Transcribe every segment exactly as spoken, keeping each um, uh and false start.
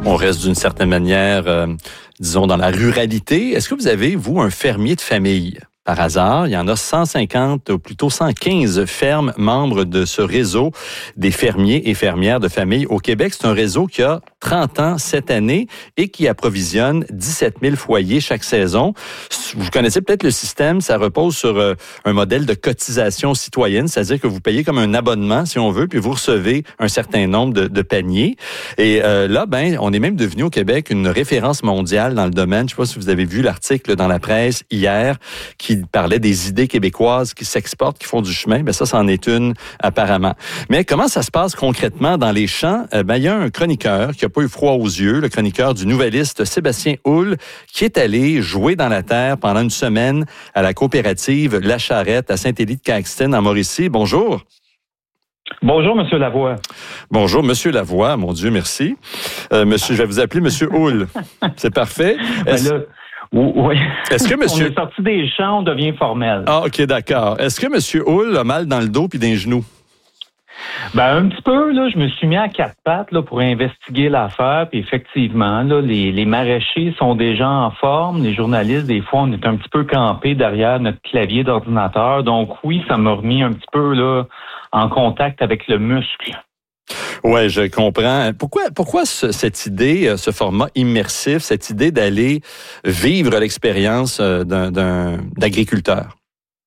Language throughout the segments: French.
On reste d'une certaine manière, euh, disons, dans la ruralité. Est-ce que vous avez, vous, un fermier de famille? Par hasard, il y en a cent cinquante, ou plutôt cent quinze fermes membres de ce réseau des fermiers et fermières de famille au Québec. C'est un réseau qui a trente ans cette année et qui approvisionne dix-sept mille foyers chaque saison. Vous connaissez peut-être le système, ça repose sur euh, un modèle de cotisation citoyenne, c'est-à-dire que vous payez comme un abonnement, si on veut, puis vous recevez un certain nombre de, de paniers. Et euh, là, ben, on est même devenu au Québec une référence mondiale dans le domaine. Je ne sais pas si vous avez vu l'article dans la presse hier qui parlait des idées québécoises qui s'exportent, qui font du chemin. Ben ça, c'en est une apparemment. Mais comment ça se passe concrètement dans les champs? Euh, ben, il y a un chroniqueur qui n'a pas eu froid aux yeux, le chroniqueur du Nouvelliste Sébastien Houle, qui est allé jouer dans la terre pendant une semaine à la coopérative La Charrette à Saint-Élie-de-Caxton en Mauricie. Bonjour. Bonjour, Monsieur Lavoie. Bonjour, Monsieur Lavoie. Mon Dieu, merci. Euh, monsieur, je vais vous appeler Monsieur Houle. C'est parfait. Est-ce... Ben là, oui. Est-ce que monsieur... On est sorti des champs, on devient formel. Ah, OK, d'accord. Est-ce que Monsieur Houle a mal dans le dos puis dans les genoux? Ben, un petit peu, là, je me suis mis à quatre pattes là, pour investiguer l'affaire. Puis effectivement, là, les, les maraîchers sont déjà en forme. Les journalistes, des fois, on est un petit peu campés derrière notre clavier d'ordinateur. Donc oui, ça m'a remis un petit peu là en contact avec le muscle. Ouais, je comprends. Pourquoi, pourquoi ce, cette idée, ce format immersif, cette idée d'aller vivre l'expérience d'un, d'un d'agriculteur?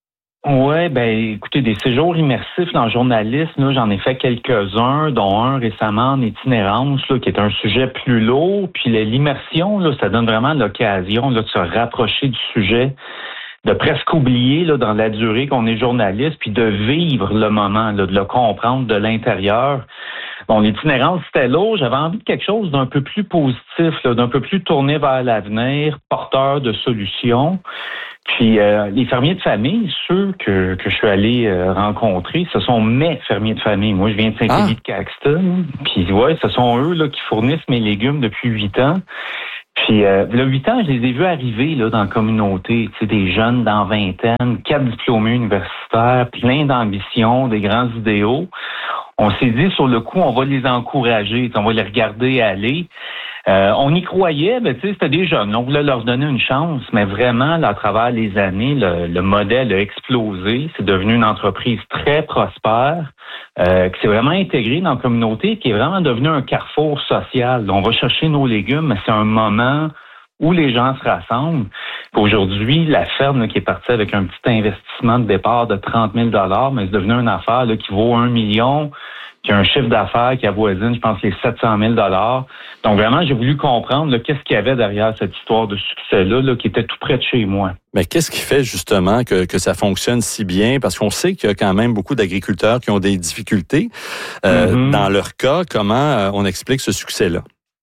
Oui, ben écoutez, des séjours immersifs dans le journalisme, là, j'en ai fait quelques-uns, dont un récemment en itinérance, là, qui est un sujet plus lourd. Puis l'immersion, là, ça donne vraiment l'occasion là, de se rapprocher du sujet, de presque oublier là, dans la durée qu'on est journaliste, puis de vivre le moment, là, de le comprendre de l'intérieur. Bon, l'itinérance, c'était lourd. J'avais envie de quelque chose d'un peu plus positif, là, d'un peu plus tourné vers l'avenir, porteur de solutions. Puis euh, les fermiers de famille, ceux que, que je suis allé euh, rencontrer, ce sont mes fermiers de famille. Moi, je viens de Saint-Élie-de-Caxton. Puis ouais, ce sont eux là qui fournissent mes légumes depuis huit ans. Puis euh, là, huit ans, je les ai vus arriver là dans la communauté, tu sais, des jeunes dans vingtaine, quatre diplômés universitaires, plein d'ambitions, des grands idéaux. On s'est dit, sur le coup, on va les encourager, on va les regarder aller. Euh, on y croyait, ben, tu sais, c'était des jeunes. On voulait leur donner une chance, mais vraiment, là, à travers les années, le, le modèle a explosé. C'est devenu une entreprise très prospère, euh, qui s'est vraiment intégrée dans la communauté, qui est vraiment devenu un carrefour social. On va chercher nos légumes, mais c'est un moment où les gens se rassemblent. Puis aujourd'hui, la ferme là, qui est partie avec un petit investissement de départ de trente mille dollars, mais c'est devenu une affaire là, qui vaut un million, qui a un chiffre d'affaires qui avoisine, je pense, les sept cent mille dollars. Donc vraiment, j'ai voulu comprendre là, qu'est-ce qu'il y avait derrière cette histoire de succès-là, là, qui était tout près de chez moi. Mais qu'est-ce qui fait justement que, que ça fonctionne si bien? Parce qu'on sait qu'il y a quand même beaucoup d'agriculteurs qui ont des difficultés. Euh, mm-hmm. Dans leur cas, comment euh, on explique ce succès-là?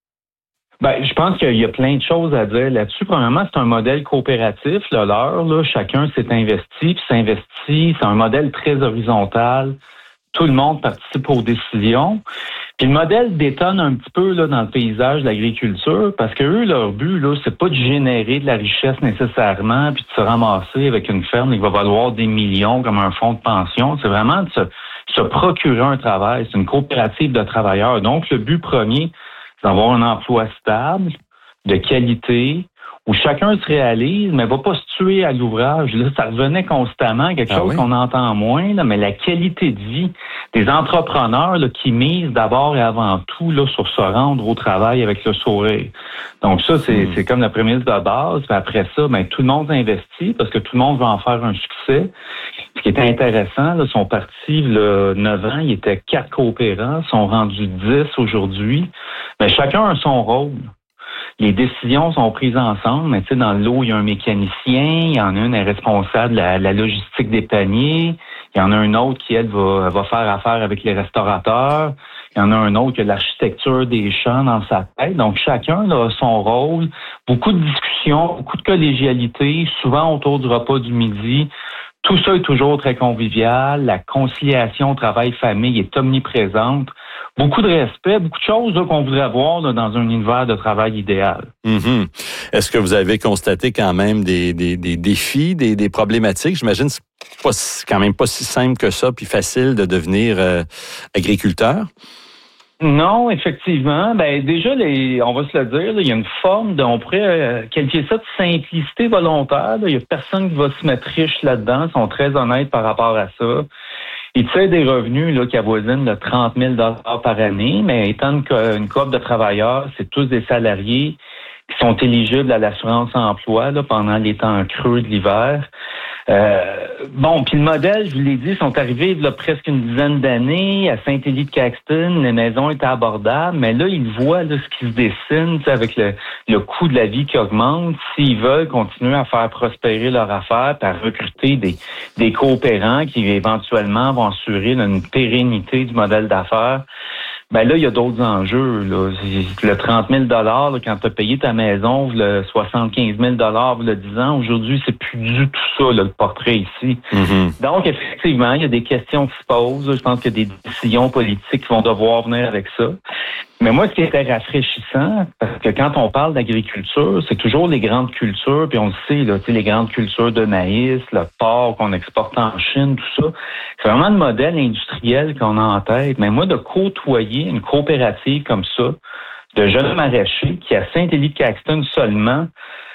Ben, je pense qu'il y a plein de choses à dire là-dessus. Premièrement, c'est un modèle coopératif, là, leur, là. Chacun s'est investi, puis s'investit. C'est un modèle très horizontal. Tout le monde participe aux décisions. Puis le modèle détonne un petit peu là, dans le paysage de l'agriculture parce que eux, leur but, là, c'est pas de générer de la richesse nécessairement puis de se ramasser avec une ferme qui va valoir des millions comme un fonds de pension. C'est vraiment de se, se procurer un travail. C'est une coopérative de travailleurs. Donc, le but premier, c'est d'avoir un emploi stable, de qualité, où chacun se réalise, mais va pas se tuer à l'ouvrage. Là, ça revenait constamment, quelque ah chose oui? qu'on entend moins, là, mais la qualité de vie des entrepreneurs là, qui misent d'abord et avant tout là, sur se rendre au travail avec le sourire. Donc ça, c'est, mmh. c'est comme la prémisse de base. Puis après ça, ben, tout le monde investit parce que tout le monde va en faire un succès. Ce qui était intéressant, là, sont partis là, neuf ans, ils étaient quatre coopérants, sont rendus dix aujourd'hui. Mais chacun a son rôle. Les décisions sont prises ensemble, mais tu sais, dans l'eau, il y a un mécanicien, il y en a une qui est responsable de la, la logistique des paniers, il y en a un autre qui, elle, va, va faire affaire avec les restaurateurs, il y en a un autre qui a l'architecture des champs dans sa tête. Donc, chacun là, a son rôle. Beaucoup de discussions, beaucoup de collégialité, souvent autour du repas du midi. Tout ça est toujours très convivial. La conciliation travail-famille est omniprésente. Beaucoup de respect, beaucoup de choses là, qu'on voudrait voir là, dans un univers de travail idéal. Mm-hmm. Est-ce que vous avez constaté quand même des, des, des défis, des, des problématiques? J'imagine que c'est pas, quand même pas si simple que ça, puis facile de devenir euh, agriculteur. Non, effectivement. Ben déjà, les, on va se le dire, là, il y a une forme, de, on pourrait euh, qualifier ça de simplicité volontaire. Là. Il n'y a personne qui va se mettre riche là-dedans. Ils sont très honnêtes par rapport à ça. Ils tirent des revenus là, qui avoisinent de trente mille dollars par année, mais étant une, une cohorte de travailleurs, c'est tous des salariés qui sont éligibles à l'assurance emploi là, pendant les temps creux de l'hiver. Euh, bon, puis le modèle, je vous l'ai dit, ils sont arrivés là, presque une dizaine d'années à Saint-Élie-de-Caxton. Les maisons étaient abordables, mais là, ils voient là, ce qui se dessine avec le, le coût de la vie qui augmente. S'ils veulent continuer à faire prospérer leur affaire, à recruter des, des coopérants qui éventuellement vont assurer là, une pérennité du modèle d'affaires, ben là, il y a d'autres enjeux. Là. Le trente mille dollars là, quand tu as payé ta maison, le soixante-quinze mille dollars il y a dix ans, aujourd'hui, c'est plus du tout ça, là, le portrait ici. Mm-hmm. Donc, effectivement, il y a des questions qui se posent. Je pense qu'il y a des décisions politiques qui vont devoir venir avec ça. Mais moi, ce qui était rafraîchissant, parce que quand on parle d'agriculture, c'est toujours les grandes cultures, puis on le sait, là, les grandes cultures de maïs, le porc qu'on exporte en Chine, tout ça. C'est vraiment le modèle industriel qu'on a en tête. Mais moi, de côtoyer une coopérative comme ça, de jeunes maraîchers qui, à Saint-Élie-de-Caxton seulement,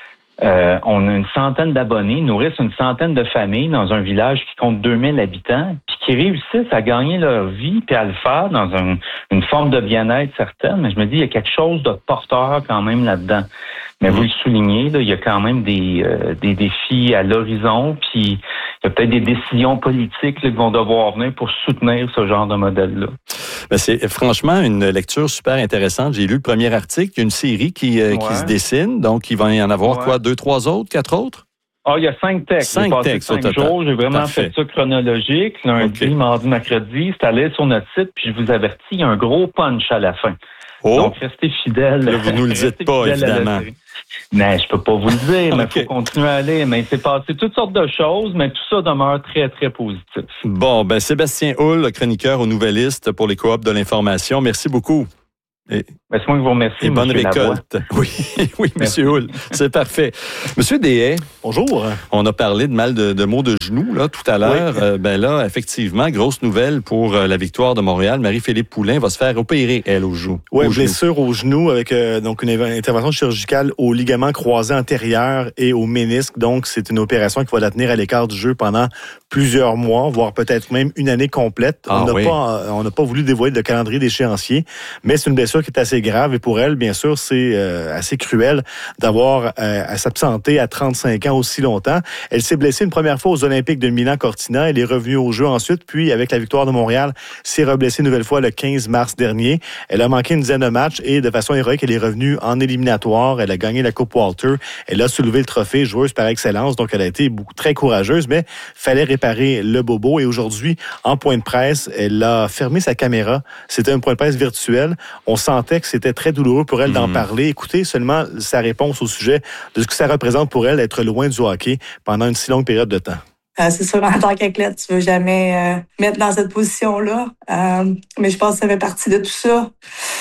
Euh, on a une centaine d'abonnés, nourrissent une centaine de familles dans un village qui compte deux mille habitants, puis qui réussissent à gagner leur vie puis à le faire dans un, une forme de bien-être certaine. Mais je me dis, il y a quelque chose de porteur quand même là-dedans. Mais mmh. vous le soulignez, là, il y a quand même des, euh, des défis à l'horizon, puis il y a peut-être des décisions politiques là, qui vont devoir venir pour soutenir ce genre de modèle-là. Ben c'est franchement une lecture super intéressante. J'ai lu le premier article. Il y a une série qui, euh, ouais. qui se dessine. Donc, il va y en avoir ouais. quoi? Deux, trois autres, quatre autres? Ah, il y a cinq textes. Cinq J'ai passé textes cinq jours. J'ai vraiment Parfait. fait ça chronologique. Lundi, okay. mardi, mercredi. C'est allé sur notre site. Puis je vous avertis, il y a un gros punch à la fin. Oh. Donc, restez fidèles. Là, vous nous le dites pas, évidemment. Mais je peux pas vous le dire, mais il okay. faut continuer à aller. Mais c'est passé toutes sortes de choses, mais tout ça demeure très, très positif. Bon, ben Sébastien Houle, chroniqueur au Nouvelliste pour les coops de l'information. Merci beaucoup. Et, ben, c'est moi qui vous remercie. Et bonne récolte. Oui, oui, M. Houle. C'est parfait. Monsieur Deshaies. Bonjour. On a parlé de mal de, de maux de genoux là, tout à l'heure. Oui. Euh, ben là, effectivement, grosse nouvelle pour euh, la victoire de Montréal. Marie-Philippe Poulin va se faire opérer, elle, au genou. Oui, blessure genou. au genou avec euh, donc une intervention chirurgicale au ligament croisé antérieur et au ménisque. Donc, c'est une opération qui va la tenir à l'écart du jeu pendant plusieurs mois, voire peut-être même une année complète. Ah, on n'a oui. pas, on n'a pas voulu dévoiler le calendrier d'échéancier, mais c'est une blessure qui est assez grave et pour elle, bien sûr, c'est euh, assez cruel d'avoir euh, à s'absenter à trente-cinq ans aussi longtemps. Elle s'est blessée une première fois aux Olympiques de Milan-Cortina. Elle est revenue au jeu ensuite, puis avec la victoire de Montréal, s'est reblessée une nouvelle fois le quinze mars dernier. Elle a manqué une dizaine de matchs et de façon héroïque, elle est revenue en éliminatoire. Elle a gagné la Coupe Walter. Elle a soulevé le trophée joueuse par excellence, donc elle a été beaucoup, très courageuse, mais fallait réparer le bobo. Et aujourd'hui, en point de presse, elle a fermé sa caméra. C'était un point de presse virtuel. On sentait que c'était très douloureux pour elle d'en mmh. parler. Écoutez seulement sa réponse au sujet de ce que ça représente pour elle d'être loin du hockey pendant une si longue période de temps. Euh, c'est sûr, en tant qu'athlète, tu veux jamais euh, mettre dans cette position-là. Euh, mais je pense que ça fait partie de tout ça.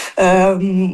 Euh,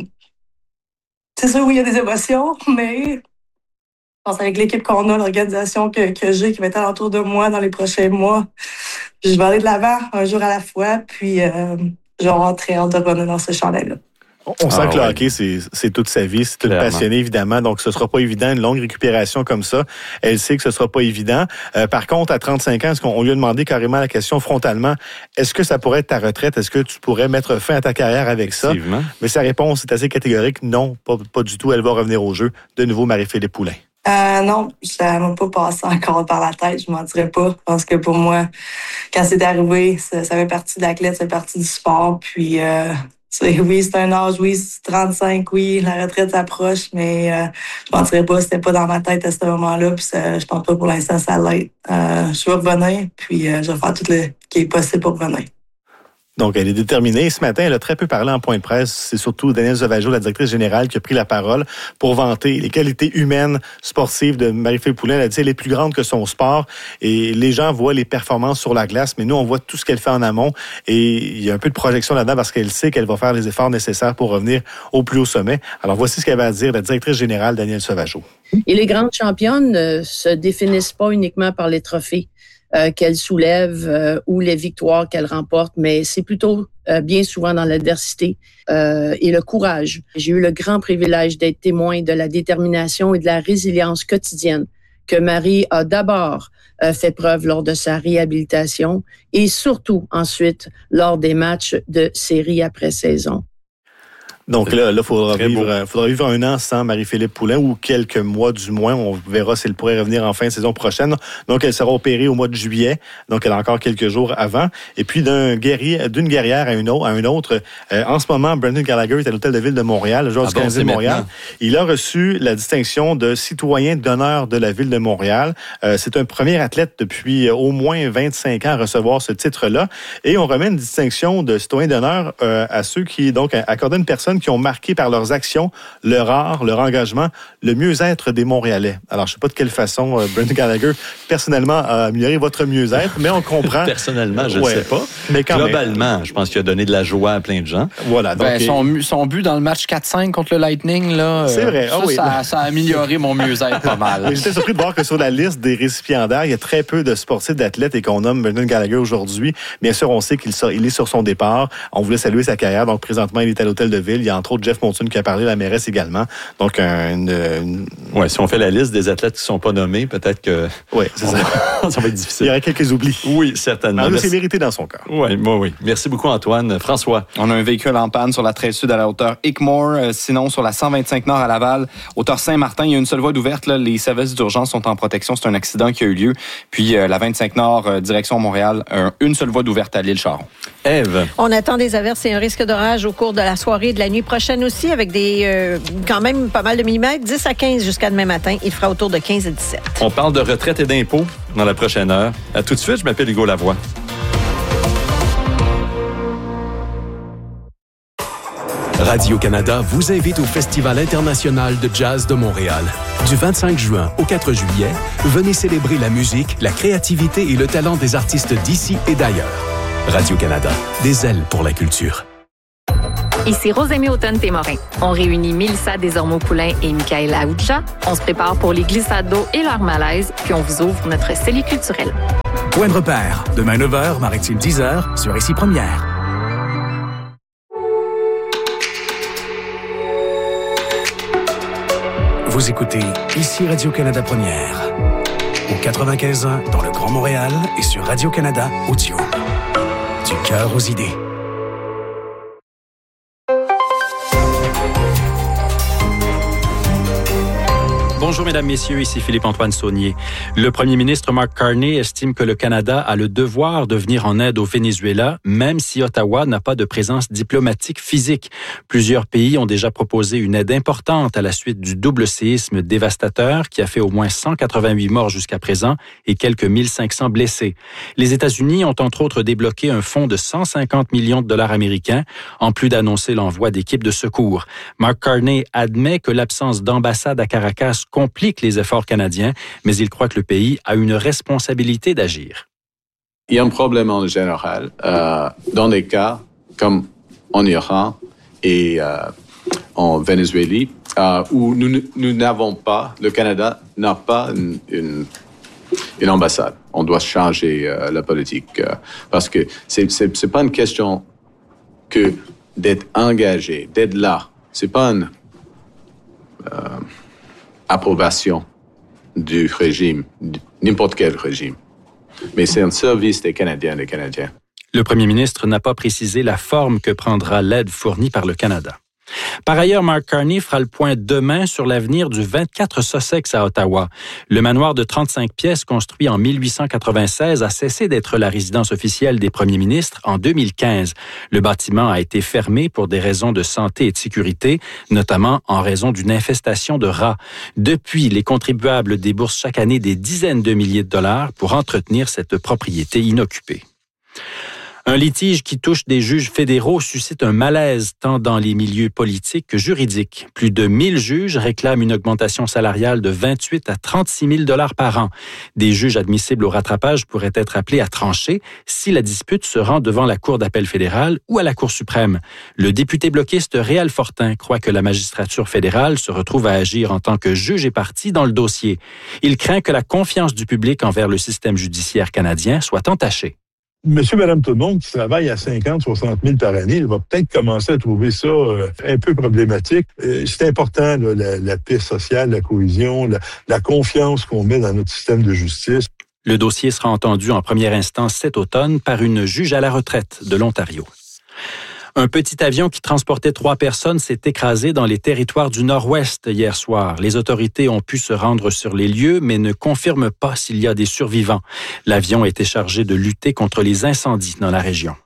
c'est sûr, oui, il y a des émotions, mais je pense avec l'équipe qu'on a, l'organisation que, que j'ai, qui va être alentour de moi dans les prochains mois, je vais aller de l'avant un jour à la fois, puis euh, je vais avoir très hâte de revenir dans ce chandail-là. On sent ah, que le ouais. hockey, c'est, c'est toute sa vie. C'est une passionnée, évidemment. Donc, ce sera pas évident, une longue récupération comme ça. Elle sait que ce sera pas évident. Euh, par contre, à trente-cinq ans, est-ce qu'on lui a demandé carrément la question frontalement, est-ce que ça pourrait être ta retraite? Est-ce que tu pourrais mettre fin à ta carrière avec ça? Mais sa réponse est assez catégorique. Non, pas, pas du tout. Elle va revenir au jeu. De nouveau, Marie-Philippe Poulin. Euh, non, ça m'a pas passé encore par la tête, je m'en dirais pas. Parce que pour moi, quand c'est arrivé, ça, ça fait partie de l'athlète, ça fait partie du sport. Puis, euh, c'est, oui, c'est un âge, oui, c'est trente-cinq, oui, la retraite s'approche, mais euh, je m'en dirais pas, c'était pas dans ma tête à ce moment-là. Puis, ça, je pense pas pour l'instant, ça l'est. Euh, je vais revenir, puis euh, je vais faire tout ce qui est possible pour revenir. Donc, elle est déterminée. Ce matin, elle a très peu parlé en point de presse. C'est surtout Danielle Sauvageau, la directrice générale, qui a pris la parole pour vanter les qualités humaines, sportives de Marie-Philippe Poulin. Elle a dit qu'elle est plus grande que son sport et les gens voient les performances sur la glace, mais nous, on voit tout ce qu'elle fait en amont et il y a un peu de projection là-dedans parce qu'elle sait qu'elle va faire les efforts nécessaires pour revenir au plus haut sommet. Alors, voici ce qu'elle va dire, la directrice générale, Danielle Sauvageau. Et les grandes championnes ne se définissent pas uniquement par les trophées. euh, qu'elle soulève euh, ou les victoires qu'elle remporte, mais c'est plutôt euh, bien souvent dans l'adversité euh, et le courage. J'ai eu le grand privilège d'être témoin de la détermination et de la résilience quotidienne que Marie a d'abord euh, fait preuve lors de sa réhabilitation et surtout ensuite lors des matchs de série après saison. Donc là, il faudra vivre, faudra vivre un an sans Marie-Philippe Poulin ou quelques mois du moins. On verra si elle pourrait revenir en fin de saison prochaine. Donc, elle sera opérée au mois de juillet. Donc, elle a encore quelques jours avant. Et puis, d'un guerrier, d'une guerrière à une autre, à une autre euh, en ce moment, Brendan Gallagher est à l'Hôtel de Ville de Montréal, le joueur ah du bon, Canadien de Montréal. Maintenant. Il a reçu la distinction de citoyen d'honneur de la Ville de Montréal. Euh, c'est un premier athlète depuis au moins vingt-cinq ans à recevoir ce titre-là. Et on remet une distinction de citoyen d'honneur euh, à ceux qui, donc, accordaient une personne qui ont marqué par leurs actions, leur art, leur engagement, le mieux-être des Montréalais. Alors, je ne sais pas de quelle façon euh, Brendan Gallagher, personnellement, a amélioré votre mieux-être, mais on comprend... Personnellement, je ne ouais, sais pas. Mais quand Globalement, même. Je pense qu'il a donné de la joie à plein de gens. Voilà. Donc, ben, son, son but dans le match quatre cinq contre le Lightning, là, c'est vrai. Ça, ah, oui. ça, ça a amélioré mon mieux-être pas mal. Mais j'étais surpris de voir que sur la liste des récipiendaires, il y a très peu de sportifs, d'athlètes et qu'on nomme Brendan Gallagher aujourd'hui. Bien sûr, on sait qu'il il est sur son départ. On voulait saluer sa carrière. Donc, présentement, il est à l'Hôtel de Ville. Il y a entre autres Jeff Monson qui a parlé, la mairesse également. Donc, une... une... Oui, si on fait la liste des athlètes qui ne sont pas nommés, peut-être que... Oui, c'est ça. Ça va être difficile. Il y aurait quelques oublis. Oui, certainement. Alors, c'est mérité dans son cas. Oui, moi, oui. Merci beaucoup, Antoine. François. On a un véhicule en panne sur la treize sud à la hauteur Hickmore. Euh, sinon, sur la cent vingt-cinq nord à Laval, hauteur Saint-Martin, il y a une seule voie d'ouverte. Là. Les services d'urgence sont en protection. C'est un accident qui a eu lieu. Puis, euh, la vingt-cinq nord, euh, direction Montréal, euh, une seule voie d'ouverte à l'île Charon. Ève. On attend des averses et un risque d'orage au cours de la soirée et de la nuit prochaine aussi, avec des euh, quand même pas mal de millimètres, dix à quinze jusqu'à demain matin. Il fera autour de quinze à dix-sept. On parle de retraite et d'impôts dans la prochaine heure. À tout de suite, je m'appelle Hugo Lavoie. Radio-Canada vous invite au Festival international de jazz de Montréal. Du vingt-cinq juin au quatre juillet, venez célébrer la musique, la créativité et le talent des artistes d'ici et d'ailleurs. Radio-Canada, des ailes pour la culture. Ici Rosémie Automne-Témorin. On réunit Mélissa Desormeaux-Poulain et Michaël Aoucha. On se prépare pour les glissades d'eau et leur malaise, puis on vous ouvre notre cellier culturel. Point de repère, demain neuf heures, maritime dix heures, sur Ici Première. Vous écoutez Ici Radio-Canada Première. Au quatre-vingt-quinze ans dans le Grand Montréal et sur Radio-Canada Audio. Du cœur aux idées. Bonjour, mesdames, messieurs, ici Philippe-Antoine Saunier. Le premier ministre Mark Carney estime que le Canada a le devoir de venir en aide au Venezuela, même si Ottawa n'a pas de présence diplomatique physique. Plusieurs pays ont déjà proposé une aide importante à la suite du double séisme dévastateur qui a fait au moins cent quatre-vingt-huit morts jusqu'à présent et quelques mille cinq cents blessés. Les États-Unis ont entre autres débloqué un fonds de cent cinquante millions de dollars américains, en plus d'annoncer l'envoi d'équipes de secours. Mark Carney admet que l'absence d'ambassade à Caracas complique les efforts canadiens, mais il croit que le pays a une responsabilité d'agir. Il y a un problème en général euh, dans des cas comme en Iran et euh, en Venezuela euh, où nous, nous n'avons pas, le Canada n'a pas une, une, une ambassade. On doit changer euh, la politique euh, parce que c'est, c'est, c'est pas une question que d'être engagé, d'être là. C'est pas une euh, approbation du régime, n'importe quel régime. Mais c'est un service des Canadiens et des Canadiens. Le premier ministre n'a pas précisé la forme que prendra l'aide fournie par le Canada. Par ailleurs, Mark Carney fera le point demain sur l'avenir du vingt-quatre Sussex à Ottawa. Le manoir de trente-cinq pièces construit en mille huit cent quatre-vingt-seize a cessé d'être la résidence officielle des premiers ministres en deux mille quinze. Le bâtiment a été fermé pour des raisons de santé et de sécurité, notamment en raison d'une infestation de rats. Depuis, les contribuables déboursent chaque année des dizaines de milliers de dollars pour entretenir cette propriété inoccupée. Un litige qui touche des juges fédéraux suscite un malaise tant dans les milieux politiques que juridiques. Plus de mille juges réclament une augmentation salariale de vingt-huit à trente-six mille dollars par an. Des juges admissibles au rattrapage pourraient être appelés à trancher si la dispute se rend devant la Cour d'appel fédérale ou à la Cour suprême. Le député bloquiste Réal Fortin croit que la magistrature fédérale se retrouve à agir en tant que juge et partie dans le dossier. Il craint que la confiance du public envers le système judiciaire canadien soit entachée. Monsieur, madame, tout le monde qui travaille à cinquante, soixante mille par année, il va peut-être commencer à trouver ça euh, un peu problématique. Euh, c'est important, là, la, la paix sociale, la cohésion, la, la confiance qu'on met dans notre système de justice. Le dossier sera entendu en première instance cet automne par une juge à la retraite de l'Ontario. Un petit avion qui transportait trois personnes s'est écrasé dans les territoires du Nord-Ouest hier soir. Les autorités ont pu se rendre sur les lieux, mais ne confirment pas s'il y a des survivants. L'avion était chargé de lutter contre les incendies dans la région.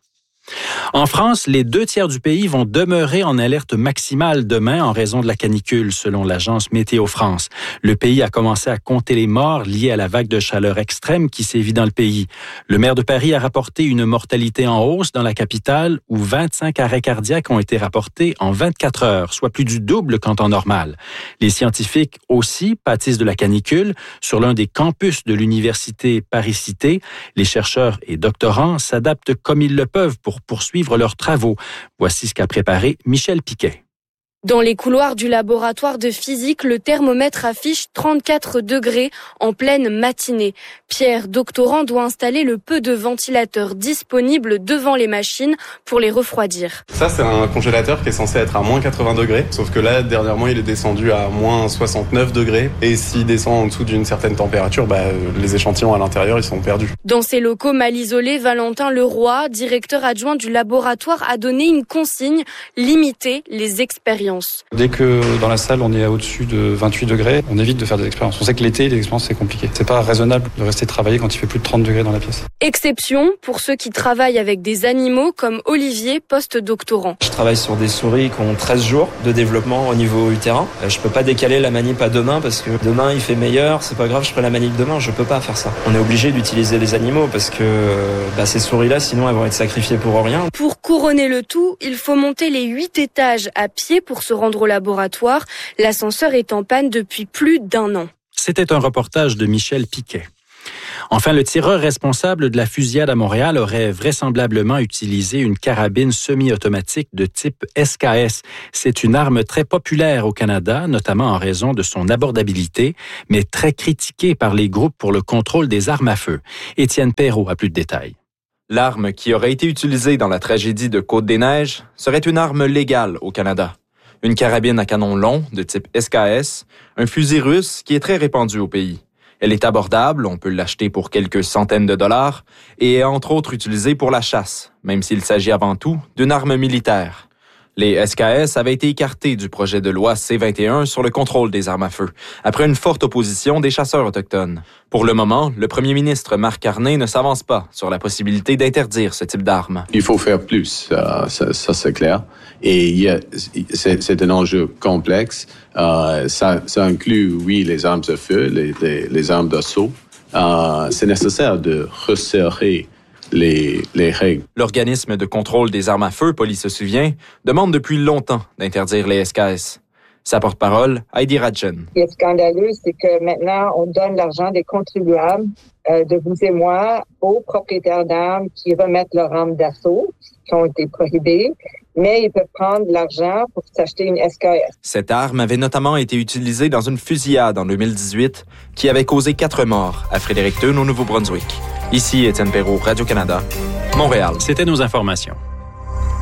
En France, les deux tiers du pays vont demeurer en alerte maximale demain en raison de la canicule, selon l'agence Météo France. Le pays a commencé à compter les morts liés à la vague de chaleur extrême qui sévit dans le pays. Le maire de Paris a rapporté une mortalité en hausse dans la capitale, où vingt-cinq arrêts cardiaques ont été rapportés en vingt-quatre heures, soit plus du double qu'en temps normal. Les scientifiques aussi pâtissent de la canicule. Sur l'un des campus de l'université Paris-Cité, les chercheurs et doctorants s'adaptent comme ils le peuvent pour poursuivre leurs travaux. Voici ce qu'a préparé Michel Piquet. Dans les couloirs du laboratoire de physique, le thermomètre affiche trente-quatre degrés en pleine matinée. Pierre, doctorant, doit installer le peu de ventilateurs disponibles devant les machines pour les refroidir. Ça, c'est un congélateur qui est censé être à moins quatre-vingts degrés. Sauf que là, dernièrement, il est descendu à moins soixante-neuf degrés. Et s'il descend en dessous d'une certaine température, bah, les échantillons à l'intérieur, ils sont perdus. Dans ces locaux mal isolés, Valentin Leroy, directeur adjoint du laboratoire, a donné une consigne: limiter les expériences. Dès que dans la salle on est au-dessus de vingt-huit degrés, on évite de faire des expériences. On sait que l'été, les expériences c'est compliqué. C'est pas raisonnable de rester travailler quand il fait plus de trente degrés dans la pièce. Exception pour ceux qui travaillent avec des animaux comme Olivier, post-doctorant. Je travaille sur des souris qui ont treize jours de développement au niveau utérin. Je peux pas décaler la manip à demain parce que demain il fait meilleur, c'est pas grave, je ferai la manip demain, je peux pas faire ça. On est obligé d'utiliser les animaux parce que bah, ces souris-là sinon elles vont être sacrifiées pour rien. Pour couronner le tout, il faut monter les huit étages à pied pour se rendre au laboratoire. L'ascenseur est en panne depuis plus d'un an. C'était un reportage de Michel Piquet. Enfin, le tireur responsable de la fusillade à Montréal aurait vraisemblablement utilisé une carabine semi-automatique de type S K S. C'est une arme très populaire au Canada, notamment en raison de son abordabilité, mais très critiquée par les groupes pour le contrôle des armes à feu. Étienne Perrault a plus de détails. L'arme qui aurait été utilisée dans la tragédie de Côte-des-Neiges serait une arme légale au Canada. Une carabine à canon long de type S K S, un fusil russe qui est très répandu au pays. Elle est abordable, on peut l'acheter pour quelques centaines de dollars et est entre autres utilisée pour la chasse, même s'il s'agit avant tout d'une arme militaire. Les S K S avaient été écartés du projet de loi C vingt et un sur le contrôle des armes à feu, après une forte opposition des chasseurs autochtones. Pour le moment, le premier ministre Marc Carney ne s'avance pas sur la possibilité d'interdire ce type d'armes. Il faut faire plus, euh, ça, ça c'est clair. Et il y a, c'est, c'est un enjeu complexe. Euh, ça, ça inclut, oui, les armes à feu, les, les, les armes d'assaut. Euh, c'est nécessaire de resserrer Les, les règles. L'organisme de contrôle des armes à feu, Police se souvient, demande depuis longtemps d'interdire les S K S. Sa porte-parole, Heidi Radjen. Ce qui est scandaleux, c'est que maintenant, on donne l'argent des contribuables, euh, de vous et moi, aux propriétaires d'armes qui remettent leurs armes d'assaut, qui ont été prohibées, mais ils peuvent prendre de l'argent pour s'acheter une S K S. Cette arme avait notamment été utilisée dans une fusillade en deux mille dix-huit qui avait causé quatre morts à Fredericton, au Nouveau-Brunswick. Ici Étienne Perrault, Radio-Canada, Montréal. C'était nos informations.